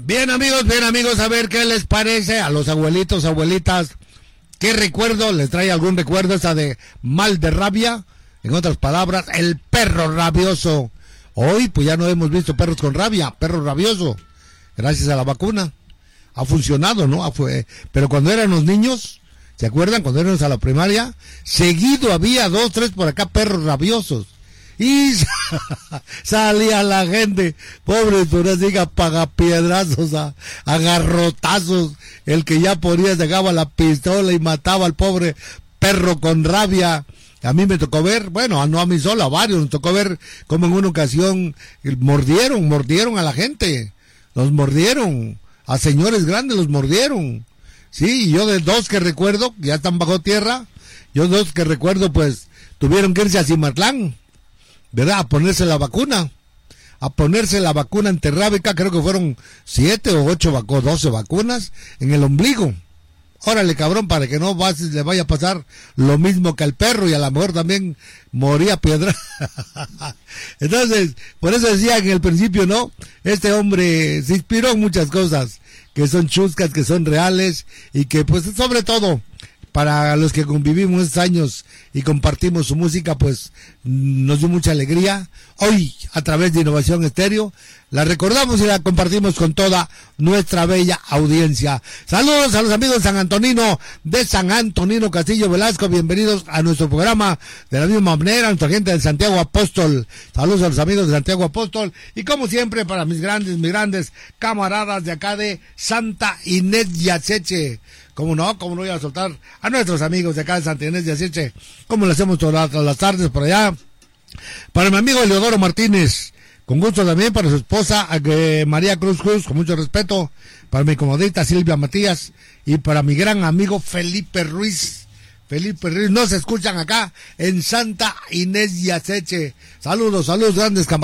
Bien amigos, a ver qué les parece a los abuelitos, abuelitas. ¿Qué recuerdo? ¿Les trae algún recuerdo esa de mal de rabia? En otras palabras, el perro rabioso. Hoy pues ya no hemos visto perros con rabia, perro rabioso. Gracias a la vacuna. Ha funcionado, ¿no? Pero cuando éramos niños, ¿se acuerdan? Cuando éramos a la primaria, seguido había 2, 3 por acá perros rabiosos. Y salía la gente, pobre, pero diga, pagapiedrazos, a garrotazos, el que ya ponía, sacaba la pistola y mataba al pobre perro con rabia. A mí me tocó ver, bueno, no a mí sola, a varios, nos tocó ver como en una ocasión mordieron a la gente, los mordieron, a señores grandes los mordieron. Sí, y yo de 2 que recuerdo, ya están bajo tierra, yo 2 que recuerdo, pues, tuvieron que irse a Cimatlán, ¿verdad? A ponerse la vacuna antirrábica, creo que fueron 7 o 8 o 12 vacunas en el ombligo. Órale, cabrón, para que no le vaya a pasar lo mismo que al perro y a lo mejor también moría piedra. Entonces, por eso decía en el principio, ¿no? Este hombre se inspiró en muchas cosas que son chuscas, que son reales y que, pues, sobre todo, para los que convivimos estos años y compartimos su música, pues nos dio mucha alegría. Hoy, a través de Innovación Estéreo, la recordamos y la compartimos con toda nuestra bella audiencia. Saludos a los amigos de San Antonino Castillo Velasco, bienvenidos a nuestro programa. De la misma manera, nuestra gente de Santiago Apóstol, saludos a los amigos de Santiago Apóstol, y como siempre para mis grandes camaradas de acá de Santa Inés de Azeche. ¿Cómo no voy a soltar a nuestros amigos de acá de Santa Inés de Azeche? Como lo hacemos todas las tardes por allá. Para mi amigo Eleodoro Martínez, con gusto también. Para su esposa María Cruz, con mucho respeto. Para mi comodita Silvia Matías. Y para mi gran amigo Felipe Ruiz, nos escuchan acá en Santa Inés de Azeche. Saludos, grandes camaradas.